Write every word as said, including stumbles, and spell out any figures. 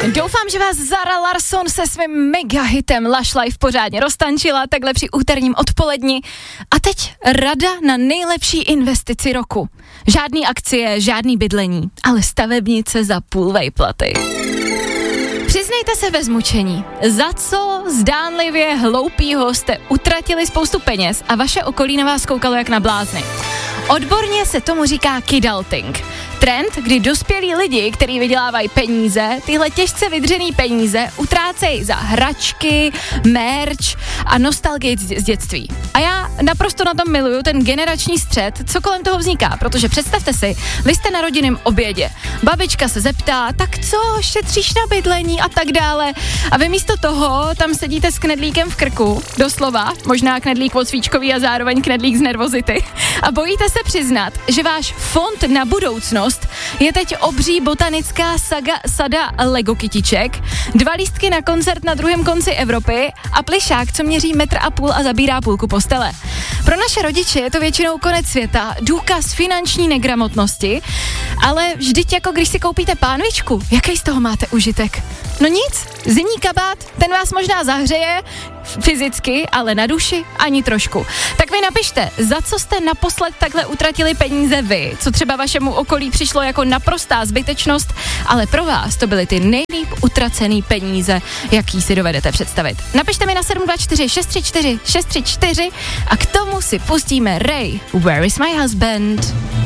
Doufám, že vás Zara Larsson se svým mega hitem Lush Life pořádně roztančila takhle při úterním odpoledni. A teď rada na nejlepší investici roku. Žádný akcie, žádný bydlení, ale stavebnice za půl vejplaty. Přiznejte se bez mučení, za co zdánlivě hloupýho jste utratili spoustu peněz a vaše okolí na vás koukalo jak na blázny. Odborně se tomu říká kidulting. Trend, kdy dospělí lidi, kteří vydělávají peníze, tyhle těžce vydřený peníze utrácejí za hračky, merch a nostalgii z dětství. A já naprosto na tom miluju ten generační střet, co kolem toho vzniká, protože představte si, vy jste na rodinném obědě, babička se zeptá, tak co, šetříš na bydlení a tak dále. A vy místo toho tam sedíte s knedlíkem v krku, doslova, možná knedlík od svíčkový a zároveň knedlík z nervozity. A bojíte se přiznat, že váš fond na budoucnost je teď obří botanická saga, sada Lego kytiček, dva lístky na koncert na druhém konci Evropy a plišák, co měří metr a půl a zabírá půlku postele. Pro naše rodiče je to většinou konec světa, důkaz finanční negramotnosti, ale vždyť jako když si koupíte pánvičku, jaký z toho máte užitek? No nic, zimní kabát, ten vás možná zahřeje fyzicky, ale na duši ani trošku. Tak vy napište, za co jste naposled takhle utratili peníze vy, co třeba vašemu okolí přišlo jako naprostá zbytečnost, ale pro vás to byly ty nejlíp utracený peníze, jaký si dovedete představit. Napište mi na sedm dva čtyři šest tři čtyři šest tři čtyři a k tomu si pustíme Ray, Where is my husband?